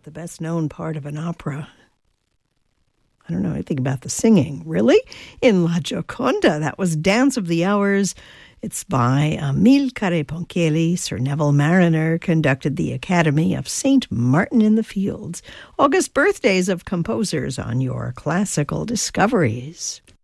the best known part of an opera. I don't know anything about the singing. Really? In La Gioconda, that was Dance of the Hours. It's by Amilcare Ponchielli. Sir Neville Marriner conducted the Academy of St. Martin in the Fields. August birthdays of composers on your classical discoveries.